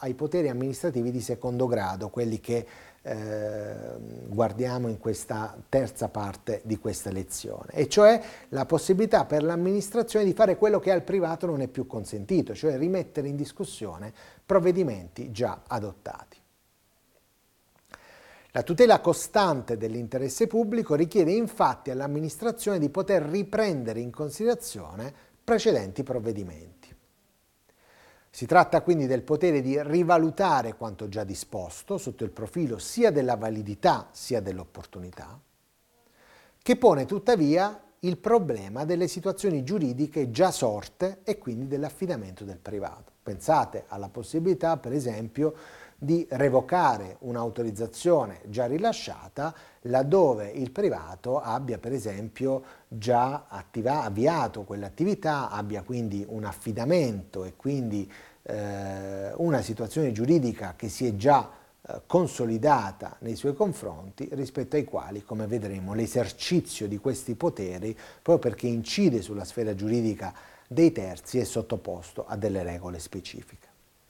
ai poteri amministrativi di secondo grado, quelli che guardiamo in questa terza parte di questa lezione, e cioè la possibilità per l'amministrazione di fare quello che al privato non è più consentito, cioè rimettere in discussione provvedimenti già adottati. La tutela costante dell'interesse pubblico richiede infatti all'amministrazione di poter riprendere in considerazione precedenti provvedimenti. Si tratta quindi del potere di rivalutare quanto già disposto sotto il profilo sia della validità sia dell'opportunità, che pone tuttavia il problema delle situazioni giuridiche già sorte e quindi dell'affidamento del privato. Pensate alla possibilità, per esempio, di revocare un'autorizzazione già rilasciata laddove il privato abbia, per esempio, già avviato quell'attività, abbia quindi un affidamento e quindi una situazione giuridica che si è già consolidata nei suoi confronti, rispetto ai quali, come vedremo, l'esercizio di questi poteri, proprio perché incide sulla sfera giuridica dei terzi, è sottoposto a delle regole specifiche.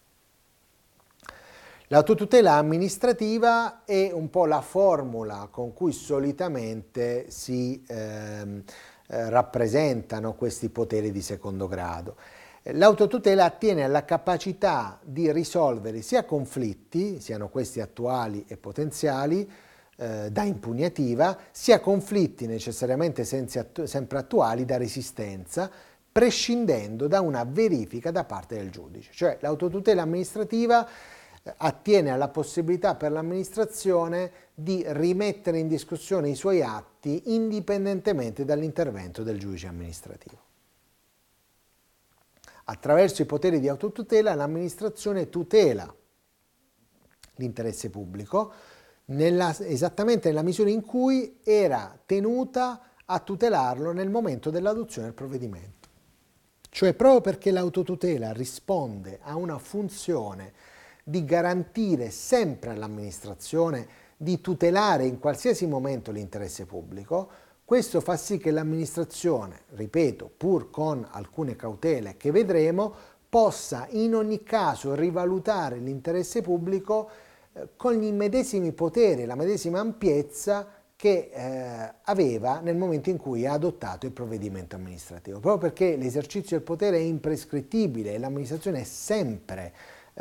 L'autotutela amministrativa è un po' la formula con cui solitamente si rappresentano questi poteri di secondo grado. L'autotutela attiene alla capacità di risolvere sia conflitti, siano questi attuali e potenziali, da impugnativa, sia conflitti necessariamente sempre attuali da resistenza, prescindendo da una verifica da parte del giudice. Cioè l'autotutela amministrativa attiene alla possibilità per l'amministrazione di rimettere in discussione i suoi atti indipendentemente dall'intervento del giudice amministrativo. Attraverso i poteri di autotutela l'amministrazione tutela l'interesse pubblico esattamente nella misura in cui era tenuta a tutelarlo nel momento dell'adozione del provvedimento. Cioè proprio perché l'autotutela risponde a una funzione di garantire sempre all'amministrazione di tutelare in qualsiasi momento l'interesse pubblico, questo fa sì che l'amministrazione, ripeto, pur con alcune cautele che vedremo, possa in ogni caso rivalutare l'interesse pubblico con gli medesimi poteri, la medesima ampiezza che aveva nel momento in cui ha adottato il provvedimento amministrativo, proprio perché l'esercizio del potere è imprescrittibile e l'amministrazione è sempre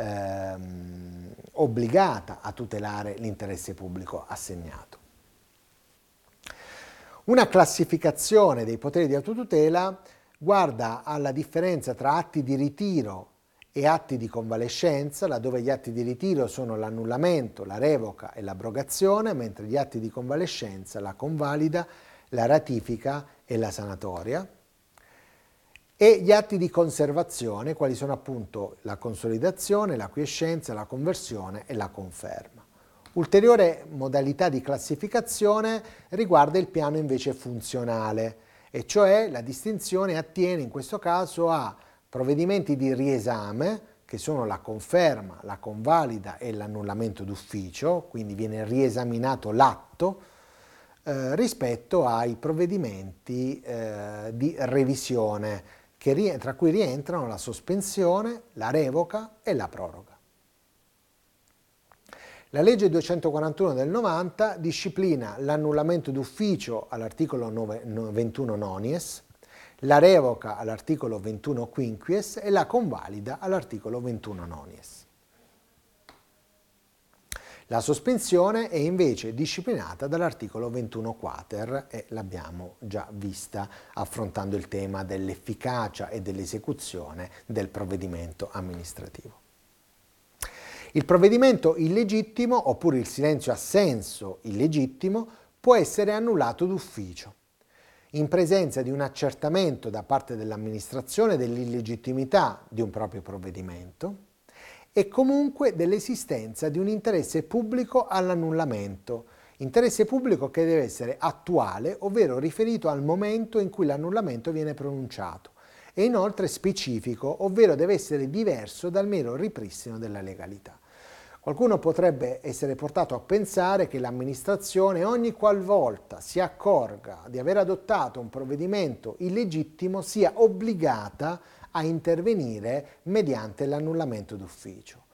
obbligata a tutelare l'interesse pubblico assegnato. Una classificazione dei poteri di autotutela guarda alla differenza tra atti di ritiro e atti di convalescenza, laddove gli atti di ritiro sono l'annullamento, la revoca e l'abrogazione, mentre gli atti di convalescenza la convalida, la ratifica e la sanatoria. E gli atti di conservazione, quali sono appunto la consolidazione, la quiescenza, la conversione e la conferma. Ulteriore modalità di classificazione riguarda il piano invece funzionale, e cioè la distinzione attiene in questo caso a provvedimenti di riesame, che sono la conferma, la convalida e l'annullamento d'ufficio, quindi viene riesaminato l'atto, rispetto ai provvedimenti di revisione, tra cui rientrano la sospensione, la revoca e la proroga. La legge 241 del 90 disciplina l'annullamento d'ufficio all'articolo 21 nonies, la revoca all'articolo 21 quinquies e la convalida all'articolo 21 nonies. La sospensione è invece disciplinata dall'articolo 21 quater e l'abbiamo già vista affrontando il tema dell'efficacia e dell'esecuzione del provvedimento amministrativo. Il provvedimento illegittimo oppure il silenzio assenso illegittimo può essere annullato d'ufficio, in presenza di un accertamento da parte dell'amministrazione dell'illegittimità di un proprio provvedimento e comunque dell'esistenza di un interesse pubblico all'annullamento, interesse pubblico che deve essere attuale, ovvero riferito al momento in cui l'annullamento viene pronunciato, e inoltre specifico, ovvero deve essere diverso dal mero ripristino della legalità. Qualcuno potrebbe essere portato a pensare che l'amministrazione ogni qualvolta si accorga di aver adottato un provvedimento illegittimo sia obbligata a intervenire mediante l'annullamento d'ufficio.